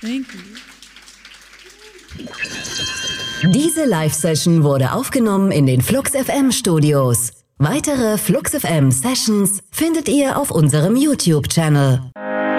Thank you. Diese Live-Session wurde aufgenommen in den Flux FM Studios. Weitere Flux FM Sessions findet ihr auf unserem YouTube-Channel.